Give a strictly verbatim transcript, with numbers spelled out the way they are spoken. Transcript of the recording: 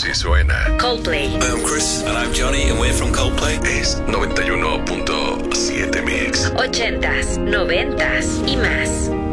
Así suena. Coldplay. I'm Chris. And I'm Johnny, and we're from Coldplay. Es noventa y uno punto siete Mix. Ochentas, noventas y más.